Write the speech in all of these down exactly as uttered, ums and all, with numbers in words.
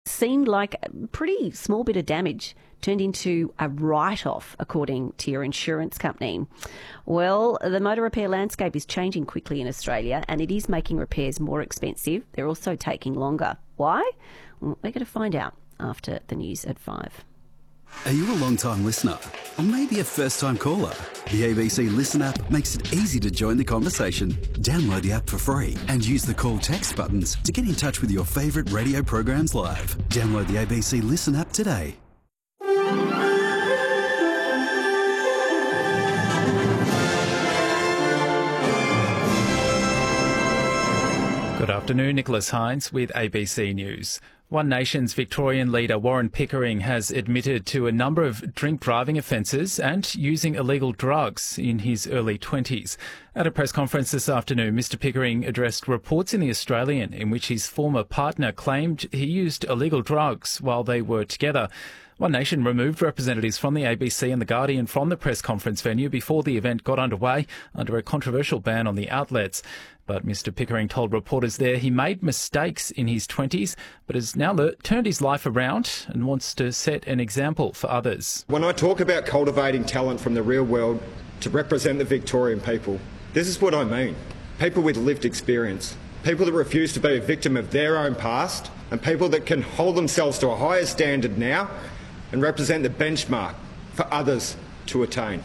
seemed like a pretty small bit of damage turned into a write-off, according to your insurance company. Well, the motor repair landscape is changing quickly in Australia, and it is making repairs more expensive. They're also taking longer. Why? Well, we're going to find out after the news at five. Are you a long-time listener? Or maybe a first-time caller? The A B C Listen app makes it easy to join the conversation. Download the app for free and use the call text buttons to get in touch with your favourite radio programs live. Download the A B C Listen app today. Good afternoon, Nicholas Hines with A B C News. One Nation's Victorian leader Warren Pickering has admitted to a number of drink driving offences and using illegal drugs in his early twenties. At a press conference this afternoon, Mr Pickering addressed reports in The Australian in which his former partner claimed he used illegal drugs while they were together. One Nation removed representatives from the A B C and The Guardian from the press conference venue before the event got underway under a controversial ban on the outlets. But Mr Pickering told reporters there he made mistakes in his twenties, but has now le- turned his life around and wants to set an example for others. When I talk about cultivating talent from the real world to represent the Victorian people, this is what I mean. People with lived experience, people that refuse to be a victim of their own past, and people that can hold themselves to a higher standard now and represent the benchmark for others to attain.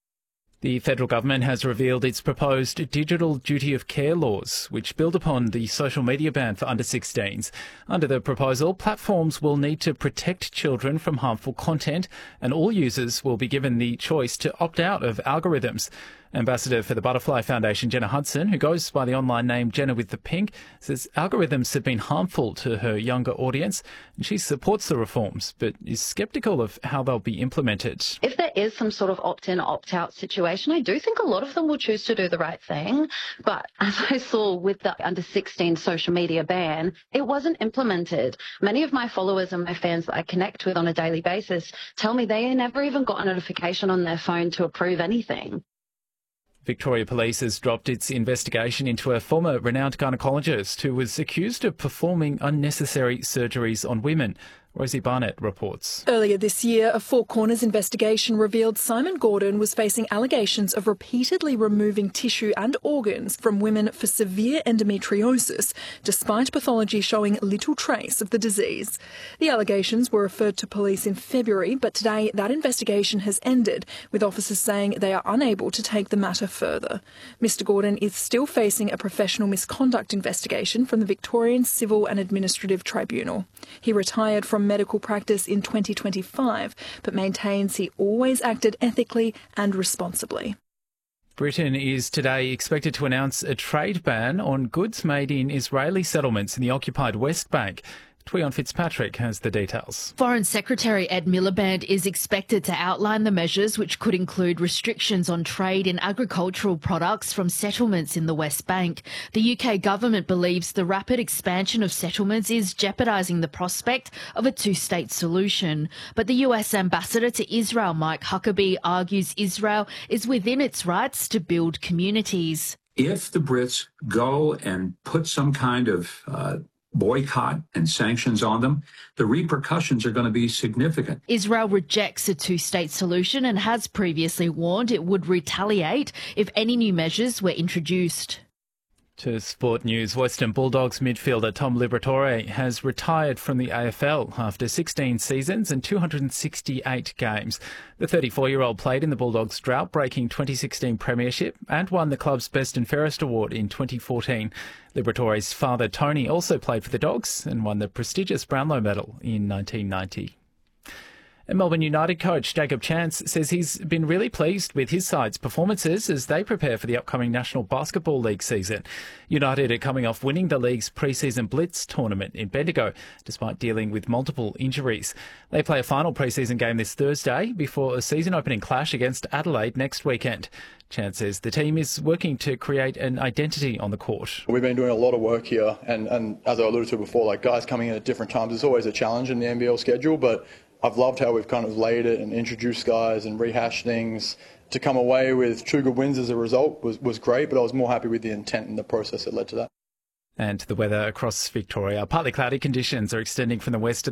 The federal government has revealed its proposed digital duty of care laws, which build upon the social media ban for under sixteens. Under the proposal, platforms will need to protect children from harmful content, and all users will be given the choice to opt out of algorithms. Ambassador for the Butterfly Foundation, Jenna Hudson, who goes by the online name Jenna with the Pink, says algorithms have been harmful to her younger audience, and she supports the reforms, but is sceptical of how they'll be implemented. If there is some sort of opt-in, opt-out situation, I do think a lot of them will choose to do the right thing. But as I saw with the under sixteen social media ban, it wasn't implemented. Many of my followers and my fans that I connect with on a daily basis tell me they never even got a notification on their phone to approve anything. Victoria Police has dropped its investigation into a former renowned gynaecologist who was accused of performing unnecessary surgeries on women. Rosie Barnett reports. Earlier this year, a Four Corners investigation revealed Simon Gordon was facing allegations of repeatedly removing tissue and organs from women for severe endometriosis, despite pathology showing little trace of the disease. The allegations were referred to police in February, but today that investigation has ended, with officers saying they are unable to take the matter further. Mister Gordon is still facing a professional misconduct investigation from the Victorian Civil and Administrative Tribunal. He retired from medical practice in twenty twenty-five, but maintains he always acted ethically and responsibly. Britain is today expected to announce a trade ban on goods made in Israeli settlements in the occupied West Bank. Tweon Fitzpatrick has the details. Foreign Secretary Ed Miliband is expected to outline the measures which could include restrictions on trade in agricultural products from settlements in the West Bank. The U K government believes the rapid expansion of settlements is jeopardising the prospect of a two-state solution. But the U S ambassador to Israel, Mike Huckabee, argues Israel is within its rights to build communities. If the Brits go and put some kind of uh, boycott and sanctions on them, the repercussions are going to be significant. Israel rejects a two-state solution and has previously warned it would retaliate if any new measures were introduced. To sport news, Western Bulldogs midfielder Tom Liberatore has retired from the A F L after sixteen seasons and two hundred sixty-eight games. The thirty-four-year-old played in the Bulldogs' drought-breaking twenty sixteen premiership and won the club's Best and Fairest award in twenty fourteen. Liberatore's father, Tony, also played for the Dogs and won the prestigious Brownlow medal in nineteen ninety. And Melbourne United coach Jacob Chance says he's been really pleased with his side's performances as they prepare for the upcoming National Basketball League season. United are coming off winning the league's pre-season Blitz tournament in Bendigo, despite dealing with multiple injuries. They play a final pre-season game this Thursday before a season-opening clash against Adelaide next weekend. Chance says the team is working to create an identity on the court. We've been doing a lot of work here, and, and as I alluded to before, like guys coming in at different times is always a challenge in the N B L schedule, but I've loved how we've kind of laid it and introduced guys and rehashed things. To come away with two good wins as a result was, was great, but I was more happy with the intent and the process that led to that. And the weather across Victoria. Partly cloudy conditions are extending from the west of